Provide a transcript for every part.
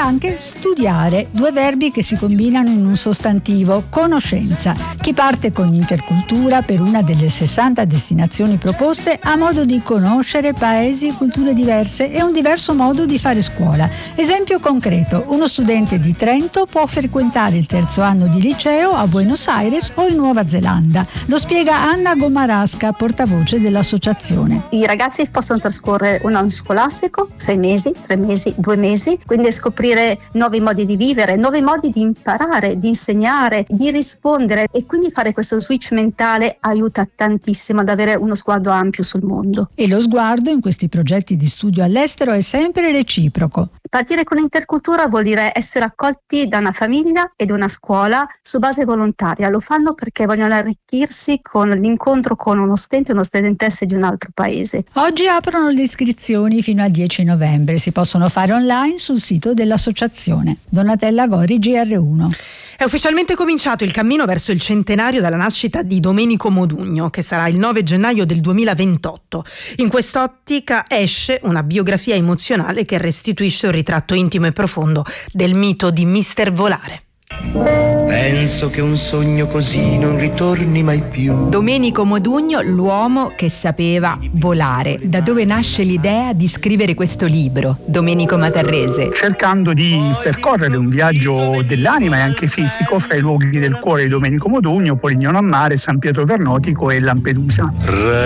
anche studiare, 2 verbi che si combinano in un sostantivo, conoscenza. Chi parte con Intercultura per una delle 60 destinazioni proposte ha modo di conoscere paesi e culture diverse e un diverso modo di fare scuola. Esempio concreto: uno studente di Trento può frequentare il 3° anno di liceo a Buenos Aires o in Nuova Zelanda. Lo spiega Anna Gomarasca, portavoce dell'associazione. I ragazzi possono trascorrere un anno scolastico, 6 mesi, 3 mesi, 2 mesi, quindi scoprire nuovi modi di vivere, nuovi modi di imparare, di insegnare, di rispondere, e quindi fare questo switch mentale aiuta tantissimo ad avere uno sguardo ampio sul mondo. E lo sguardo in questi progetti di studio all'estero è sempre reciproco. Partire con Intercultura vuol dire essere accolti da una famiglia e da una scuola su base volontaria. Lo fanno perché vogliono arricchirsi con l'incontro con uno studente e una studentessa di un altro paese. Oggi aprono le iscrizioni fino al 10 novembre. Si possono fare online sul sito dell'associazione. Donatella Gori, GR1. È ufficialmente cominciato il cammino verso il centenario dalla nascita di Domenico Modugno, che sarà il 9 gennaio del 2028. In quest'ottica esce una biografia emozionale che restituisce un ritratto intimo e profondo del mito di Mister Volare. Penso che un sogno così non ritorni mai più. Domenico Modugno, l'uomo che sapeva volare. Da dove nasce l'idea di scrivere questo libro, Domenico Matarrese? Cercando di percorrere un viaggio dell'anima e anche fisico fra i luoghi del cuore di Domenico Modugno, Polignano a Mare, San Pietro Vernotico e Lampedusa.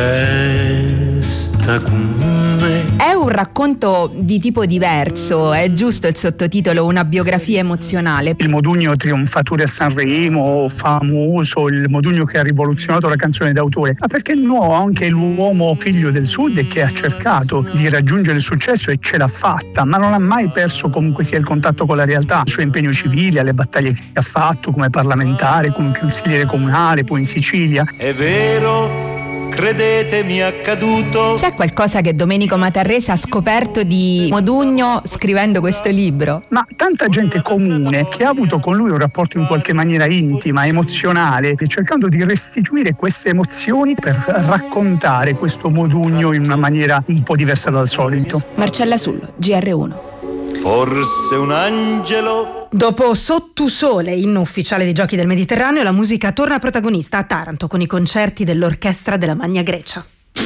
Resta con me. È un racconto di tipo diverso, è giusto il sottotitolo, una biografia emozionale. Il Modugno trionfatore a Sanremo, famoso, il Modugno che ha rivoluzionato la canzone d'autore, ma perché no, anche l'uomo figlio del sud e che ha cercato di raggiungere il successo e ce l'ha fatta, ma non ha mai perso comunque sia il contatto con la realtà, il suo impegno civile, alle battaglie che ha fatto come parlamentare, come consigliere comunale, poi in Sicilia. È vero, credetemi, accaduto. C'è qualcosa che Domenico Matarrese ha scoperto di Modugno scrivendo questo libro? Ma tanta gente comune che ha avuto con lui un rapporto in qualche maniera intima, emozionale, e cercando di restituire queste emozioni per raccontare questo Modugno in una maniera un po' diversa dal solito. Marcella Sullo, GR1. Forse un angelo. Dopo Sottusole, inno ufficiale dei Giochi del Mediterraneo, la musica torna protagonista a Taranto con i concerti dell'orchestra della Magna Grecia.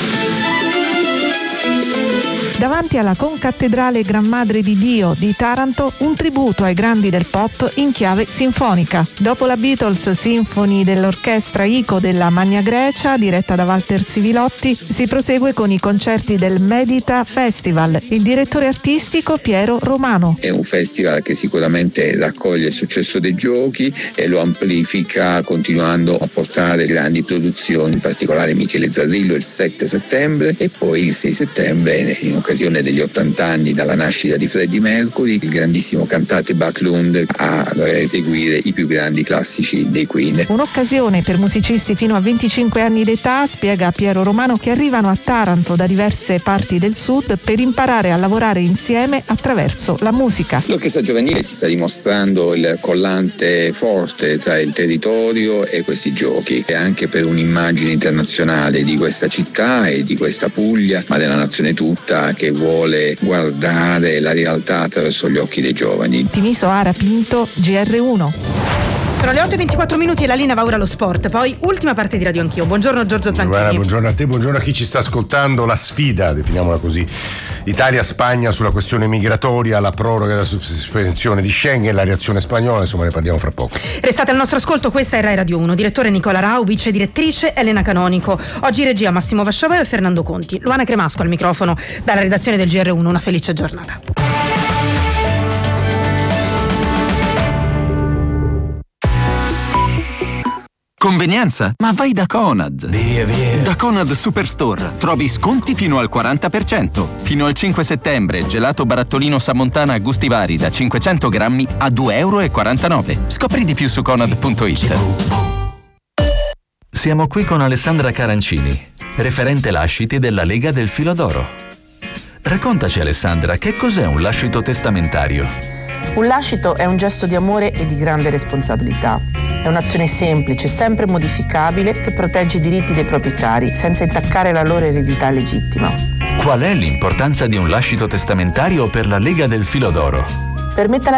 Davanti alla Concattedrale Gran Madre di Dio di Taranto, un tributo ai grandi del pop in chiave sinfonica. Dopo la Beatles Symphony dell'orchestra ICO della Magna Grecia, diretta da Walter Sivilotti, si prosegue con i concerti del Medita Festival. Il direttore artistico Piero Romano. È un festival che sicuramente raccoglie il successo dei giochi e lo amplifica continuando a portare grandi produzioni, in particolare Michele Zarrillo il 7 settembre e poi il 6 settembre in occasione degli 80 anni dalla nascita di Freddie Mercury, il grandissimo cantante Backlund a eseguire i più grandi classici dei Queen. Un'occasione per musicisti fino a 25 anni d'età, spiega Piero Romano, che arrivano a Taranto da diverse parti del sud per imparare a lavorare insieme attraverso la musica. L'orchestra giovanile si sta dimostrando il collante forte tra il territorio e questi giochi, e anche per un'immagine internazionale di questa città e di questa Puglia, ma della nazione tutta, che vuole guardare la realtà attraverso gli occhi dei giovani. Timiso Ara Pinto, GR1. Sono le 8:24 e la linea va ora allo sport. Poi ultima parte di Radio Anch'io. Buongiorno Giorgio Zanchini. Buongiorno a te, buongiorno a chi ci sta ascoltando. La sfida, definiamola così, Italia-Spagna sulla questione migratoria, la proroga della sospensione di Schengen, la reazione spagnola, insomma ne parliamo fra poco. Restate al nostro ascolto, questa è Rai Radio 1. Direttore Nicola Rau, vice direttrice Elena Canonico. Oggi regia Massimo Vasciaveo e Fernando Conti. Luana Cremasco al microfono dalla redazione del GR1. Una felice giornata. Convenienza? Ma vai da Conad! Via. Da Conad Superstore trovi sconti fino al 40%. Fino al 5 settembre, gelato barattolino Samontana a gusti vari da 500 grammi a €2,49. Scopri di più su conad.it. Siamo qui con Alessandra Carancini, referente lasciti della Lega del Filo d'Oro. Raccontaci, Alessandra, che cos'è un lascito testamentario? Un lascito è un gesto di amore e di grande responsabilità. È un'azione semplice, sempre modificabile, che protegge i diritti dei propri cari, senza intaccare la loro eredità legittima. Qual è l'importanza di un lascito testamentario per la Lega del Filo d'Oro? Permette alla